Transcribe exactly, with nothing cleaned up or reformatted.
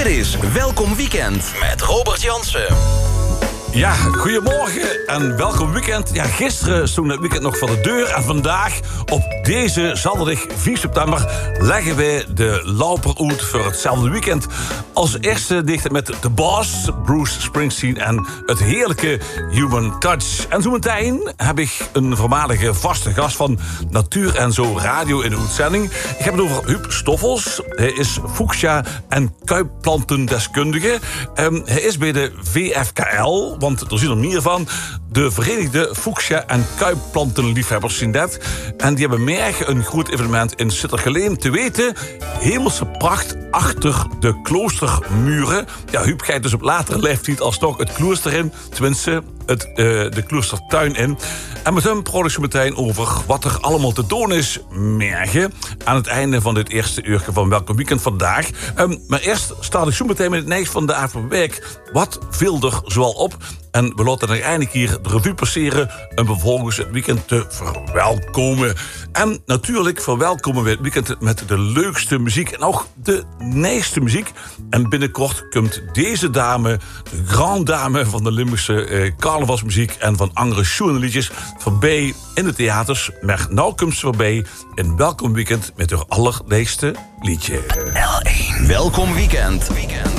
Dit is Welkom Weekend met Robert Jansen. Ja, goedemorgen en welkom weekend. Ja, gisteren stond het weekend nog voor de deur. En vandaag, op deze zaterdag vier september... leggen wij de lauper uit voor hetzelfde weekend. Als eerste dicht het met The Boss, Bruce Springsteen... en het heerlijke Human Touch. En zo meteen heb ik een voormalige vaste gast... van Natuur en Zo Radio in de uitzending. Ik heb het over Huub Stoffels. Hij is fuchsia- en kuipplantendeskundige. Um, hij is bij de V F K L... want er zijn er meer van. De Verenigde Fuchsia- en Kuipplantenliefhebbers zien dat. En die hebben morgen een groot evenement in Sittergeleen. Te weten, hemelse pracht achter de kloostermuren. Ja, Huub gaat dus op latere leeftijd alsnog het klooster in. Tenminste, het, uh, de kloostertuin in. En met hem praat ik zo meteen over wat er allemaal te doen is morgen. Aan het einde van dit eerste uurtje van Welkom Weekend vandaag. Um, maar eerst start ik zo meteen met het nieuws van de afgelopen week. Wat viel er zoal op? En we laten er eindelijk hier de revue passeren... en vervolgens het weekend te verwelkomen. En natuurlijk verwelkomen we het weekend met de leukste muziek... en ook de nieuwste muziek. En binnenkort komt deze dame, de grand dame... van de Limburgse eh, carnavalsmuziek en van andere journalietjes... voorbij in de theaters. Maar nou komt ze voorbij in Welkom Weekend... met haar allerleukste liedje. L één. Welkom Weekend. Weekend.